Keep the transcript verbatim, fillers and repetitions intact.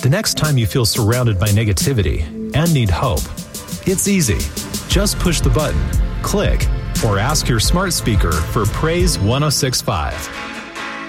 The next time you feel surrounded by negativity and need hope, it's easy. Just push the button, click, or ask your smart speaker for Praise one oh six point five.